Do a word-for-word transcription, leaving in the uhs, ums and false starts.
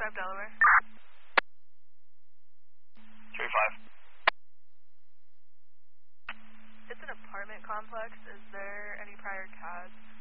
five Delaware. three five. It's an apartment complex. Is there any prior C A S